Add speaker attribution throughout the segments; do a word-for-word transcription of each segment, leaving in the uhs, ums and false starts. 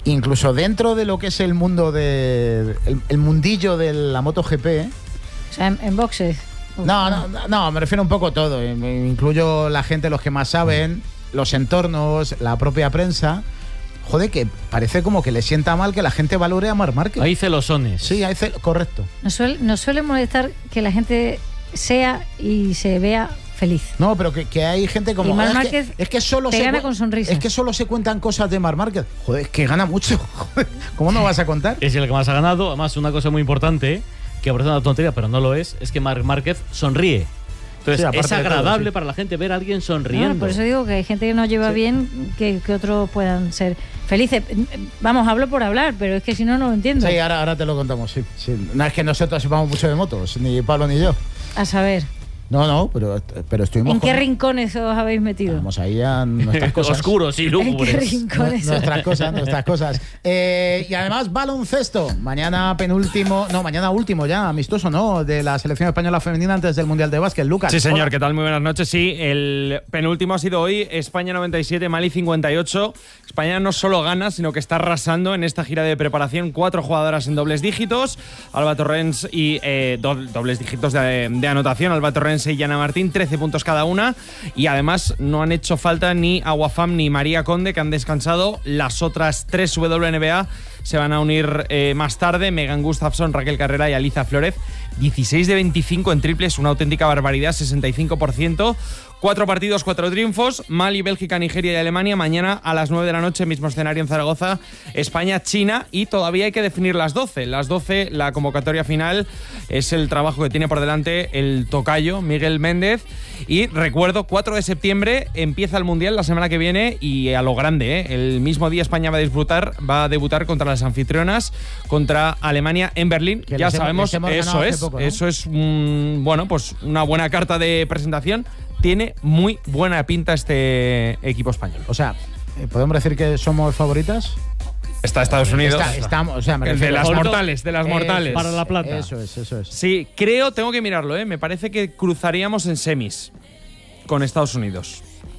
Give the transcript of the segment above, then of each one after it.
Speaker 1: incluso dentro de lo que es el mundo de el, el mundillo de la MotoGP, ¿eh?
Speaker 2: O sea, en, en boxes.
Speaker 1: No, no, no, me refiero un poco a todo. Incluyo la gente, los que más saben, los entornos, la propia prensa. Joder, que parece como que le sienta mal que la gente valore a Marc Márquez.
Speaker 3: Hay celosones.
Speaker 1: Sí, hay cel correcto.
Speaker 2: Nos suele, nos suele molestar que la gente sea y se vea feliz.
Speaker 1: No, pero que, que hay gente como...
Speaker 2: Y Marc
Speaker 1: es,
Speaker 2: Márquez
Speaker 1: que, es que solo
Speaker 2: te
Speaker 1: se
Speaker 2: gana con sonrisa.
Speaker 1: Es que solo se cuentan cosas de Marc Márquez. Joder, es que gana mucho. Joder, ¿cómo no vas a contar?
Speaker 3: Es el que más ha ganado. Además, una cosa muy importante, que parece una tontería, pero no lo es, es que Marc Márquez sonríe. Entonces,
Speaker 1: sí,
Speaker 3: es agradable
Speaker 1: todo, sí.
Speaker 3: para la gente ver a alguien sonriendo.
Speaker 2: No, por eso digo que hay gente que no lleva
Speaker 1: sí.
Speaker 2: bien que, que otros puedan ser felices. Vamos, hablo por hablar, pero es que si no, no lo entiendo.
Speaker 1: Sí, ahora, ahora te lo contamos, sí, sí. No es que nosotros sepamos mucho de motos, ni Pablo ni yo.
Speaker 2: A saber.
Speaker 1: No, no, pero, pero estuvimos...
Speaker 2: ¿En qué
Speaker 1: con...
Speaker 2: rincones os habéis metido?
Speaker 1: Vamos ahí a nuestras cosas.
Speaker 3: Oscuros y lúgubres.
Speaker 2: ¿En qué rincones?
Speaker 1: Nuestras cosas, nuestras cosas. Eh, y además, baloncesto. Mañana penúltimo, no, mañana último ya, amistoso, ¿no? De la selección española femenina antes del Mundial de Básquet. Lucas.
Speaker 4: Sí, señor,
Speaker 1: hola.
Speaker 4: ¿qué tal? Muy buenas noches. Sí, el penúltimo ha sido hoy, España noventa y siete, Mali cincuenta y ocho. España no solo gana, sino que está arrasando en esta gira de preparación. Cuatro jugadoras en dobles dígitos. Alba Torrens y eh, do, dobles dígitos de, de anotación. Alba Torrens y Yana Martín, trece puntos cada una. Y además no han hecho falta ni Aguafam ni María Conde, que han descansado. Las otras tres W N B A se van a unir eh, más tarde. Megan Gustafson, Raquel Carrera y Aliza Flórez. dieciséis de veinticinco en triples, una auténtica barbaridad, sesenta y cinco por ciento. Cuatro partidos, cuatro triunfos. Mali, Bélgica, Nigeria y Alemania. Mañana a las nueve de la noche, mismo escenario en Zaragoza. España, China. Y todavía hay que definir las doce. Las doce, la convocatoria final, es el trabajo que tiene por delante el tocayo, Miguel Méndez. Y recuerdo, cuatro de septiembre empieza el Mundial la semana que viene y a lo grande, ¿eh? El mismo día España va a disfrutar, va a debutar contra las anfitrionas, contra Alemania en Berlín.
Speaker 1: Que
Speaker 4: ya
Speaker 1: les
Speaker 4: sabemos,
Speaker 1: hemos, les hemos
Speaker 4: eso es,
Speaker 1: poco, ¿no?
Speaker 4: eso es, mm, bueno, pues una buena carta de presentación. Tiene muy buena pinta este equipo español.
Speaker 1: O sea, ¿podemos decir que somos favoritas?
Speaker 4: Está Estados Unidos.
Speaker 1: Está, estamos, o sea, me
Speaker 4: de
Speaker 1: refiero,
Speaker 4: las
Speaker 3: Favorito,
Speaker 4: mortales, de las mortales.
Speaker 1: Eso
Speaker 3: Para la plata.
Speaker 1: Eso es, eso es.
Speaker 4: Sí, creo, tengo que mirarlo, ¿eh? Me parece que cruzaríamos en semis con Estados Unidos.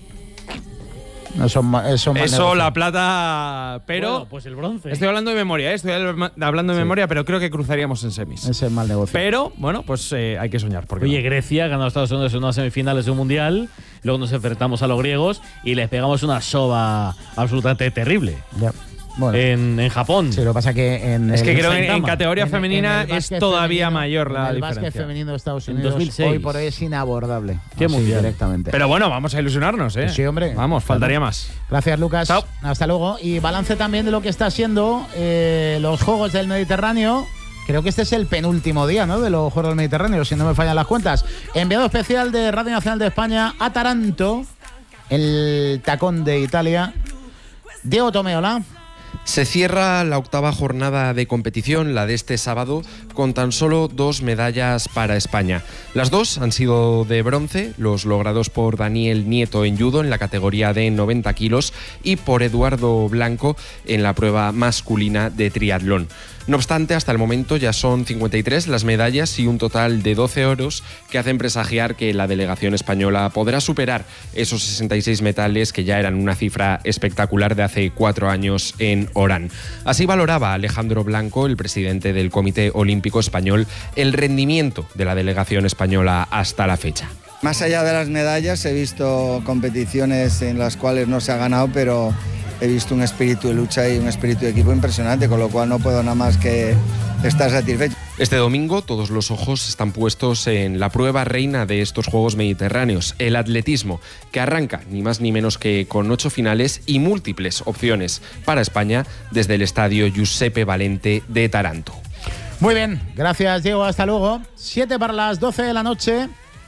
Speaker 1: No son, ma- eso más
Speaker 4: Eso,
Speaker 1: negocio.
Speaker 4: la plata, pero...
Speaker 3: Bueno, pues el bronce.
Speaker 4: Estoy hablando de memoria, ¿eh? Estoy hablando de
Speaker 1: Sí.
Speaker 4: memoria, pero creo que cruzaríamos en semis.
Speaker 1: Ese es mal negocio.
Speaker 4: Pero, bueno, pues eh, hay que soñar. Porque
Speaker 3: Oye, Grecia ganó a Estados Unidos en unas semifinales de un mundial. Luego nos enfrentamos a los griegos y les pegamos una soba absolutamente terrible.
Speaker 1: Ya. Bueno,
Speaker 3: En, en Japón.
Speaker 1: sí, lo que pasa es que en
Speaker 4: Es
Speaker 1: el,
Speaker 4: que creo que en, en
Speaker 3: Saitama.
Speaker 4: categoría
Speaker 1: en-
Speaker 4: femenina
Speaker 1: en el
Speaker 4: es
Speaker 1: básquet
Speaker 4: todavía
Speaker 1: femenino-
Speaker 4: mayor la
Speaker 1: en el básquet
Speaker 4: diferencia.
Speaker 1: femenino de Estados
Speaker 3: En
Speaker 1: Unidos
Speaker 3: dos mil seis.
Speaker 1: hoy por hoy es inabordable.
Speaker 3: Qué
Speaker 1: Así,
Speaker 3: mundial.
Speaker 1: directamente.
Speaker 4: Pero bueno, vamos a ilusionarnos, ¿eh?
Speaker 1: Sí, hombre.
Speaker 4: Vamos, faltaría más.
Speaker 1: Gracias, Lucas.
Speaker 4: Chao.
Speaker 1: Hasta luego. Y balance también de lo que está siendo eh, los Juegos del Mediterráneo. Creo que este es el penúltimo día, ¿no?, de los Juegos del Mediterráneo, si no me fallan las cuentas. Enviado especial de Radio Nacional de España a Taranto, el tacón de Italia. Diego Tomeola.
Speaker 5: Se cierra la octava jornada de competición, la de este sábado, con tan solo dos medallas para España. Las dos han sido de bronce, los logrados por Daniel Nieto en judo en la categoría de noventa kilos y por Eduardo Blanco en la prueba masculina de triatlón. No obstante, hasta el momento ya son cincuenta y tres las medallas y un total de doce oros que hacen presagiar que la delegación española podrá superar esos sesenta y seis metales que ya eran una cifra espectacular de hace cuatro años en Orán. Así valoraba Alejandro Blanco, el presidente del Comité Olímpico Español, el rendimiento de la delegación española hasta la fecha.
Speaker 6: Más allá de las medallas, he visto competiciones en las cuales no se ha ganado, pero he visto un espíritu de lucha y un espíritu de equipo impresionante, con lo cual no puedo nada más que estar satisfecho.
Speaker 5: Este domingo todos los ojos están puestos en la prueba reina de estos Juegos Mediterráneos, el atletismo, que arranca ni más ni menos que con ocho finales y múltiples opciones para España desde el estadio Giuseppe Valente de Taranto.
Speaker 1: Muy bien, gracias, Diego. Hasta luego. Siete para las doce de la noche.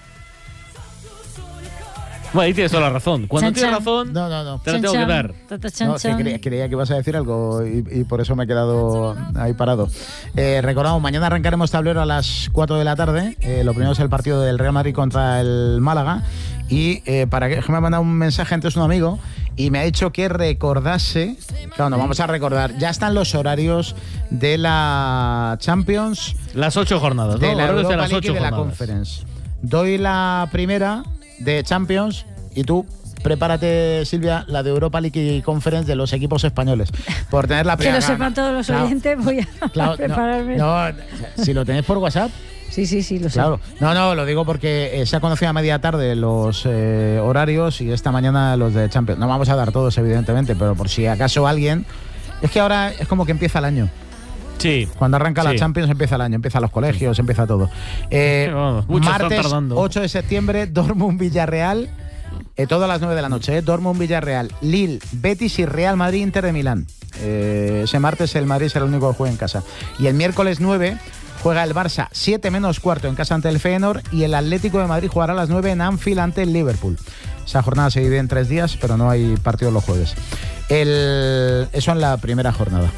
Speaker 3: Bueno, ahí tienes toda la razón. Cuando
Speaker 2: Chan,
Speaker 3: tienes
Speaker 2: chan.
Speaker 3: razón,
Speaker 1: No, no, no.
Speaker 3: te la tengo que dar.
Speaker 2: Tata, chan,
Speaker 1: No, que
Speaker 2: chan.
Speaker 1: creía, creía que ibas a decir algo y, y por eso me he quedado ahí parado. Eh, recordamos, mañana arrancaremos tablero a las cuatro de la tarde. Eh, lo primero es el partido del Real Madrid contra el Málaga. Y eh, para que me ha mandado un mensaje antes un amigo y me ha dicho que recordase. Claro, nos vamos a recordar. Ya están los horarios de la Champions,
Speaker 3: Las ocho jornadas, ¿no?
Speaker 1: de la
Speaker 3: Horarios
Speaker 1: Europa
Speaker 3: de las
Speaker 1: League y
Speaker 3: ocho
Speaker 1: de la
Speaker 3: jornadas.
Speaker 1: Conference. Doy la primera de Champions y tú prepárate, Silvia, la de Europa League y Conference de los equipos españoles. Por tener la
Speaker 2: Que lo sepan todos los
Speaker 1: claro,
Speaker 2: oyentes, voy a
Speaker 1: claro,
Speaker 2: prepararme.
Speaker 1: No, no, si lo tenéis por WhatsApp.
Speaker 2: Sí, sí, sí, lo sé.
Speaker 1: Claro. No, no, lo digo porque eh, se ha conocido a media tarde los eh, horarios y esta mañana los de Champions. No vamos a dar todos, evidentemente, pero por si acaso alguien... Es que ahora es como que empieza el año.
Speaker 3: Sí.
Speaker 1: Cuando arranca
Speaker 3: sí.
Speaker 1: la Champions empieza el año, empiezan los colegios, empieza todo. Eh,
Speaker 3: Vamos, muchos están
Speaker 1: martes
Speaker 3: tardando.
Speaker 1: ocho de septiembre, Dortmund-Villarreal, eh, todo a las nueve de la noche. Eh, Dortmund-Villarreal, Lille, Betis y Real Madrid-Inter de Milán. Eh, ese martes el Madrid será el único que juega en casa. Y el miércoles nueve juega el Barça siete menos cuarto en casa ante el Feyenoord y el Atlético de Madrid jugará a las nueve en Anfield ante el Liverpool. Esa jornada se divide en tres días, pero no hay partido los jueves. El, eso en la primera jornada.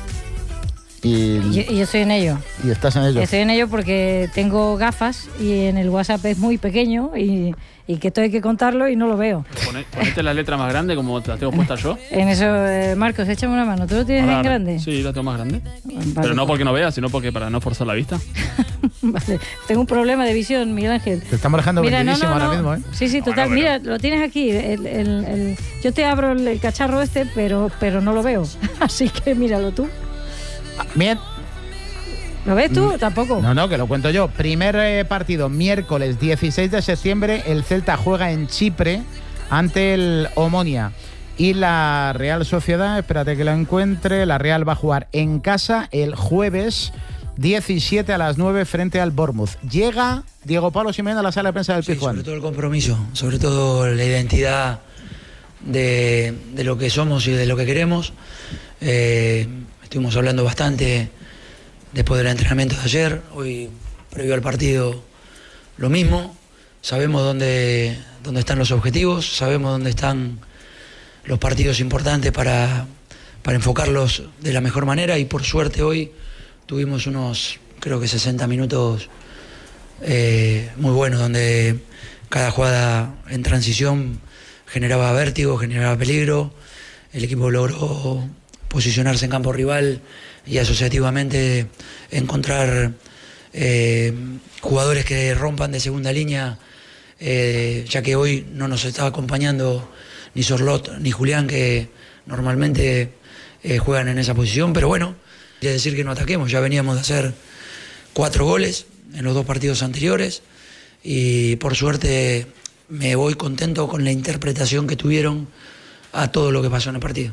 Speaker 1: Y,
Speaker 2: Y yo, y yo estoy en ello.
Speaker 1: y estás en ello.
Speaker 2: Estoy en ello porque tengo gafas y en el WhatsApp es muy pequeño y, y que esto hay que contarlo y no lo veo.
Speaker 7: Pone- Ponete las letras más grandes como te las tengo puestas yo.
Speaker 2: En eso, eh, Marcos, échame una mano. ¿Tú lo tienes
Speaker 7: Ahora,
Speaker 2: en grande?
Speaker 7: Sí, la tengo más grande.
Speaker 2: Vale,
Speaker 7: Pero no
Speaker 2: pues-
Speaker 7: porque no veas, sino porque para no forzar la vista.
Speaker 2: Vale. Tengo un problema de visión, Miguel Ángel.
Speaker 1: Te estamos dejando
Speaker 2: Mira, no,
Speaker 1: vendidísimo
Speaker 2: no,
Speaker 1: ahora
Speaker 2: no.
Speaker 1: mismo, ¿eh?
Speaker 2: Sí, sí, total.
Speaker 7: Bueno, pero-
Speaker 2: Mira, lo tienes aquí. El, el- el- yo te abro el, el cacharro este, pero, pero no lo veo. Así que míralo tú.
Speaker 1: Bien.
Speaker 2: ¿Lo ves tú? Tampoco.
Speaker 1: No, no, que lo cuento yo. Primer eh, partido, miércoles dieciséis de septiembre, el Celta juega en Chipre ante el Omonia. Y la Real Sociedad, espérate que la encuentre, la Real va a jugar en casa el jueves diecisiete a las nueve frente al Bournemouth. Llega Diego Pablo Simeone a la sala de prensa del
Speaker 8: Sí,
Speaker 1: Pizjuán.
Speaker 8: sobre todo el compromiso, sobre todo la identidad de, de lo que somos y de lo que queremos. Eh, estuvimos hablando bastante después del entrenamiento de ayer, hoy previo al partido lo mismo. Sabemos dónde, dónde están los objetivos, sabemos dónde están los partidos importantes para, para enfocarlos de la mejor manera y por suerte hoy tuvimos unos, creo que sesenta minutos eh, muy buenos, donde cada jugada en transición generaba vértigo, generaba peligro, el equipo logró posicionarse en campo rival y asociativamente encontrar eh, jugadores que rompan de segunda línea, eh, ya que hoy no nos está acompañando ni Sorlot ni Julián, que normalmente eh, juegan en esa posición, pero bueno, quiere decir que no ataquemos, ya veníamos de hacer cuatro goles en los dos partidos anteriores y por suerte me voy contento con la interpretación que tuvieron a todo lo que pasó en el partido.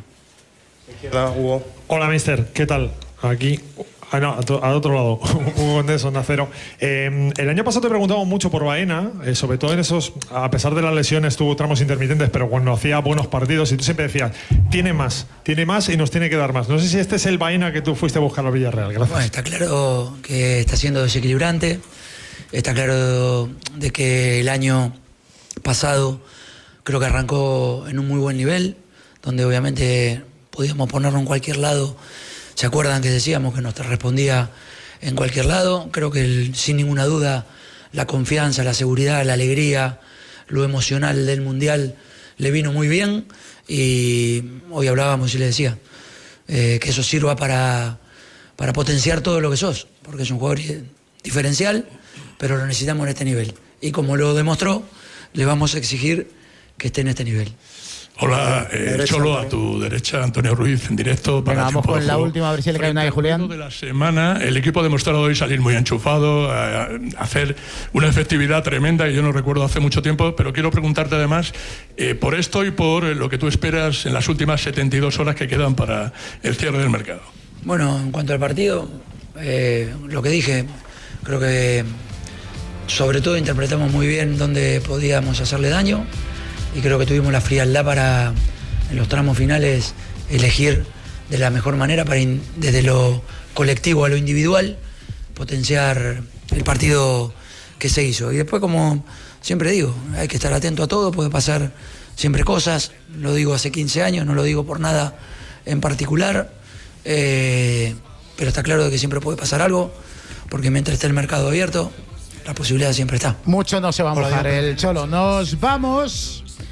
Speaker 9: Hola, mister, ¿qué tal? Aquí, ah, no, a to- al otro lado, Hugo Condés, Onda Cero. Eh, el año pasado te preguntamos mucho por Baena, eh, sobre todo en esos, a pesar de las lesiones, tuvo tramos intermitentes, pero cuando hacía buenos partidos, y tú siempre decías, tiene más, tiene más y nos tiene que dar más. No sé si este es el Baena que tú fuiste a buscar al Villarreal. Gracias.
Speaker 8: Bueno, está claro que está siendo desequilibrante, está claro de que el año pasado creo que arrancó en un muy buen nivel, donde obviamente podíamos ponerlo en cualquier lado. ¿Se acuerdan que decíamos que nos respondía en cualquier lado? Creo que el- sin ninguna duda la confianza, la seguridad, la alegría, lo emocional del Mundial le vino muy bien y hoy hablábamos y le decía eh, que eso sirva para, para potenciar todo lo que sos, porque es un jugador diferencial, pero lo necesitamos en este nivel. Y como lo demostró, le vamos a exigir que esté en este nivel.
Speaker 10: Hola, eh, Cholo, a tu derecha, Antonio Ruiz, en directo. Para
Speaker 1: Venga, vamos
Speaker 10: Tiempo de
Speaker 1: con la
Speaker 10: Juego.
Speaker 1: última, a ver si le cae una de
Speaker 10: Frente al
Speaker 1: Julián.
Speaker 10: juego de la semana, el equipo ha demostrado hoy salir muy enchufado, a, a hacer una efectividad tremenda que yo no recuerdo hace mucho tiempo, pero quiero preguntarte además eh, por esto y por eh, lo que tú esperas en las últimas setenta y dos horas que quedan para el cierre del mercado.
Speaker 8: Bueno, en cuanto al partido, eh, lo que dije, creo que sobre todo interpretamos muy bien dónde podíamos hacerle daño y creo que tuvimos la frialdad para en los tramos finales elegir de la mejor manera para in- desde lo colectivo a lo individual potenciar el partido que se hizo. Y después, como siempre digo, hay que estar atento a todo, puede pasar siempre cosas, lo digo hace quince años, no lo digo por nada en particular, eh, pero está claro de que siempre puede pasar algo, porque mientras esté el mercado abierto, la posibilidad siempre está.
Speaker 1: Mucho no se va a mojar el Cholo. Nos vamos.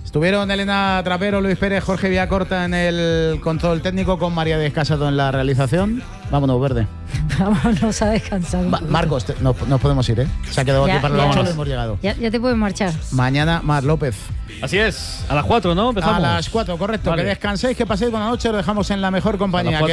Speaker 1: Estuvieron Elena Trapero, Luis Pérez, Jorge Villacorta en el control técnico, con María Díaz Casado en la realización. Vámonos, Verde.
Speaker 2: Vámonos a descansar.
Speaker 1: Ma Marcos, te, no, nos podemos ir, ¿eh? Se ha quedado
Speaker 2: ya,
Speaker 1: aquí para
Speaker 2: ya,
Speaker 1: las ocho, hemos llegado.
Speaker 2: Ya, ya te puedes marchar.
Speaker 1: Mañana, Mar López.
Speaker 3: Así es, a las cuatro, ¿no? Empezamos.
Speaker 1: A las cuatro, correcto.
Speaker 3: Vale.
Speaker 1: Que descanséis, que paséis buena noche, lo dejamos en la mejor compañía.